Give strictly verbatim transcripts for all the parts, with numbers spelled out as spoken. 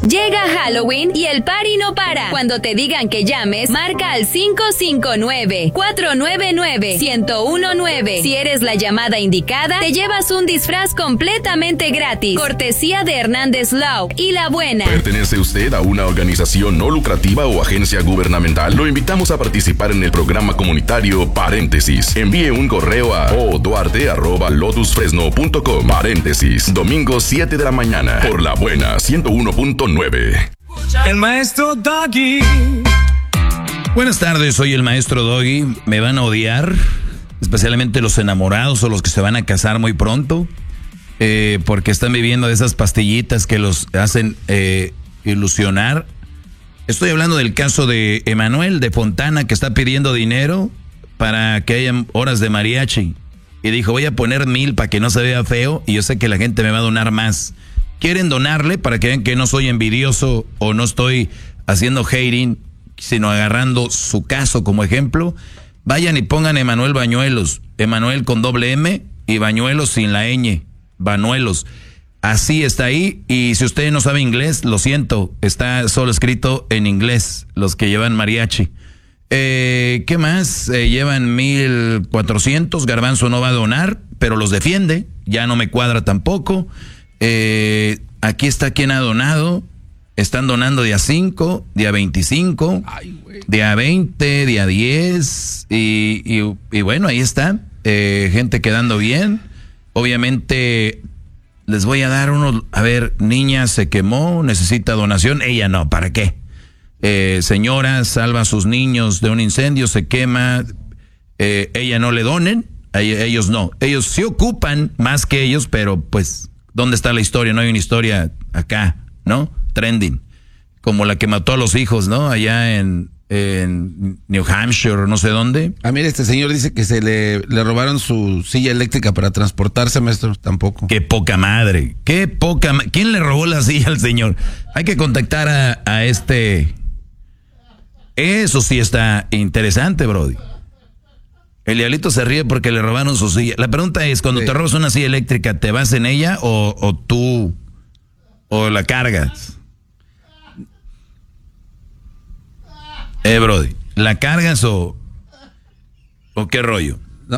Llega Halloween y el party no para. Cuando te digan que llames, marca al cinco cinco nueve, cuatro nueve nueve, uno cero uno nueve. Si eres la llamada indicada, te llevas un disfraz completamente gratis. Cortesía de Hernández Law y La Buena. ¿Pertenece usted a una organización no lucrativa o agencia gubernamental? Lo invitamos a participar en el programa comunitario Paréntesis. Envíe un correo a oduarte arroba lotus fresno punto com. Paréntesis. Domingo siete de la mañana. Por La Buena ciento uno punto nueve. El maestro Doggy. Buenas tardes, soy el maestro Doggy. Me van a odiar, especialmente los enamorados o los que se van a casar muy pronto, eh, porque están viviendo de esas pastillitas que los hacen eh, ilusionar. Estoy hablando del caso de Emanuel de Fontana, que está pidiendo dinero para que haya horas de mariachi. Y dijo, voy a poner mil para que no se vea feo y yo sé que la gente me va a donar más. Quieren donarle para que vean que no soy envidioso o no estoy haciendo hating, sino agarrando su caso como ejemplo. Vayan y pongan Emanuel Bañuelos, Emanuel con doble M y Bañuelos sin la ñ, Bañuelos. Así está ahí, y si usted no sabe inglés, lo siento, está solo escrito en inglés, los que llevan mariachi. Eh, ¿Qué más? Eh, llevan mil cuatrocientos, Garbanzo no va a donar, pero los defiende, ya no me cuadra tampoco. Eh, aquí está quien ha donado. Están donando día cinco, día veinticinco, Ay, día veinte, día diez. Y, y, y bueno, ahí está. Eh, gente quedando bien. Obviamente les voy a dar uno. A ver, niña se quemó, necesita donación. Ella no, ¿para qué? Eh, señora salva a sus niños de un incendio, se quema. Eh, ella no le donen. A ellos no. Ellos sí ocupan más que ellos, pero pues... ¿Dónde está la historia? No hay una historia acá, ¿no? Trending. Como la que mató a los hijos, ¿no? Allá en, en New Hampshire, no sé dónde. Ah, mira, este señor dice que se le, le robaron su silla eléctrica para transportarse, maestro. Tampoco. Qué poca madre. Qué poca ma- ¿Quién le robó la silla al señor? Hay que contactar a, a este... Eso sí está interesante, brody. El diablito se ríe porque le robaron su silla. La pregunta es, cuando sí. te robas una silla eléctrica, ¿te vas en ella o, o tú o la cargas? Eh, brody, ¿la cargas o, o qué rollo? No.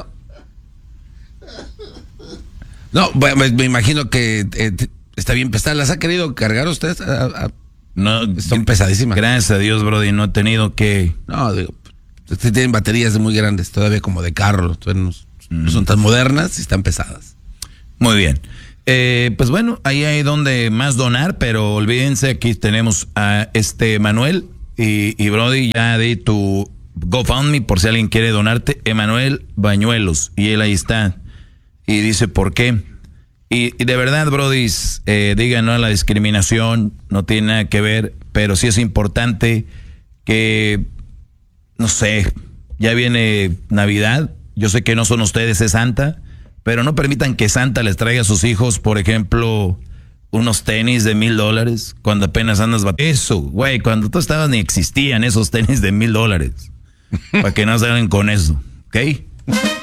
No, me, me imagino que eh, está bien pesada. ¿Las ha querido cargar usted? A, a, no, son pesadísimas. Gracias a Dios, brody, no he tenido que... No, digo... Tienen baterías muy grandes, todavía como de carro, no, no son tan modernas y están pesadas. Muy bien. Eh, pues bueno, ahí hay donde más donar, pero olvídense, aquí tenemos a este Manuel y, y Brody, ya di tu GoFundMe por si alguien quiere donarte, Emanuel Bañuelos, y él ahí está, y dice por qué. Y, y de verdad, Brody, eh, digan no a la discriminación, no tiene nada que ver, pero sí es importante que... No sé, ya viene Navidad, yo sé que no son ustedes, es Santa, pero no permitan que Santa les traiga a sus hijos, por ejemplo, unos tenis de mil dólares, cuando apenas andas bat- Eso, güey, cuando tú estabas ni existían esos tenis de mil dólares, para que no salgan con eso, ¿ok?